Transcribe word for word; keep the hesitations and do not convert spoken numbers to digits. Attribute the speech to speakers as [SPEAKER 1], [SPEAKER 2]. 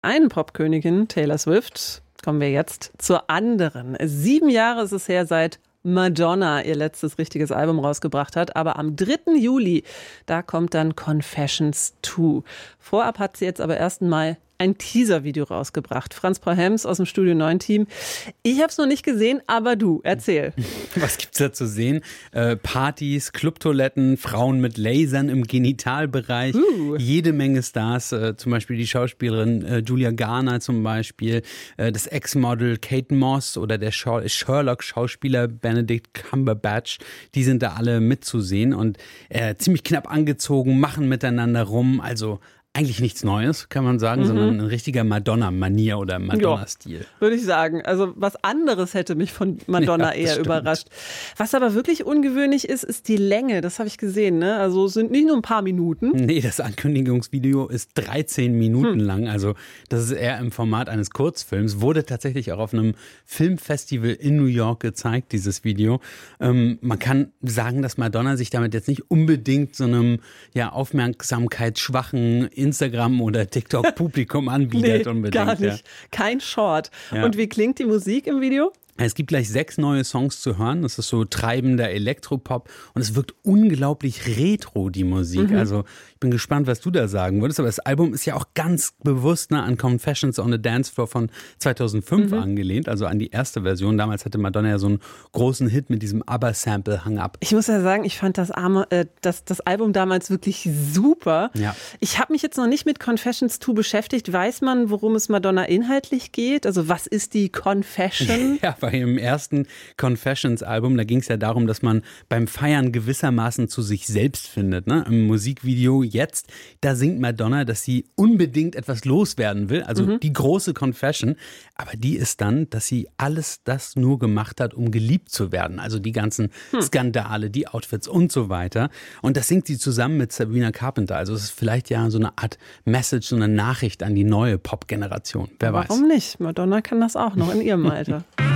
[SPEAKER 1] einen Popkönigin, Taylor Swift, kommen wir jetzt zur anderen. Sieben Jahre ist es her, seit Madonna ihr letztes richtiges Album rausgebracht hat. Aber am dritten Juli, da kommt dann Confessions zwei. Vorab hat sie jetzt aber erst einmal ein Teaser-Video rausgebracht. Franz Paul-Hems aus dem Studio neun Team. Ich habe es noch nicht gesehen, aber du, erzähl.
[SPEAKER 2] Was gibt's da zu sehen? Äh, Partys, Clubtoiletten, Frauen mit Lasern im Genitalbereich, uh. jede Menge Stars, äh, zum Beispiel die Schauspielerin äh, Julia Garner zum Beispiel, äh, das Ex-Model Kate Moss oder der Sher- Sherlock-Schauspieler Benedict Cumberbatch, die sind da alle mitzusehen und äh, ziemlich knapp angezogen, machen miteinander rum, also eigentlich nichts Neues, kann man sagen, mhm. sondern ein richtiger Madonna-Manier oder Madonna-Stil.
[SPEAKER 1] Ja, würde ich sagen. Also was anderes hätte mich von Madonna ja, eher stimmt. überrascht. Was aber wirklich ungewöhnlich ist, ist die Länge. Das habe ich gesehen. Ne? Also es sind nicht nur ein paar Minuten.
[SPEAKER 2] Nee, das Ankündigungsvideo ist dreizehn Minuten hm. lang. Also das ist eher im Format eines Kurzfilms. Wurde tatsächlich auch auf einem Filmfestival in New York gezeigt, dieses Video. Ähm, man kann sagen, dass Madonna sich damit jetzt nicht unbedingt so einem ja, aufmerksamkeitsschwachen Instagram- oder TikTok-Publikum anbietet.
[SPEAKER 1] nee,
[SPEAKER 2] unbedingt.
[SPEAKER 1] Gar nicht. Ja. Kein Short. Ja. Und wie klingt die Musik im Video?
[SPEAKER 2] Es gibt gleich sechs neue Songs zu hören. Das ist so treibender Elektropop und es wirkt unglaublich retro, die Musik. Mhm. Also ich bin gespannt, was du da sagen würdest. Aber das Album ist ja auch ganz bewusst ne, an Confessions on the Dance Floor von zweitausendfünf mhm. angelehnt, also an die erste Version. Damals hatte Madonna ja so einen großen Hit mit diesem ABBA-Sample Hang Up.
[SPEAKER 1] Ich muss ja sagen, ich fand das, Arme, äh, das, das Album damals wirklich super.
[SPEAKER 2] Ja.
[SPEAKER 1] Ich habe mich jetzt noch nicht mit Confessions zwei beschäftigt. Weiß man, worum es Madonna inhaltlich geht? Also was ist die Confession?
[SPEAKER 2] Ja, bei ihrem ersten Confessions-Album, da ging es ja darum, dass man beim Feiern gewissermaßen zu sich selbst findet. Ne? Im Musikvideo jetzt, da singt Madonna, dass sie unbedingt etwas loswerden will, also mhm. die große Confession. Aber die ist dann, dass sie alles das nur gemacht hat, um geliebt zu werden. Also die ganzen hm. Skandale, die Outfits und so weiter. Und das singt sie zusammen mit Sabrina Carpenter. Also es ist vielleicht ja so eine Art Message, so eine Nachricht an die neue Pop-Generation. Wer
[SPEAKER 1] Warum
[SPEAKER 2] weiß.
[SPEAKER 1] Warum nicht? Madonna kann das auch noch in ihrem Alter.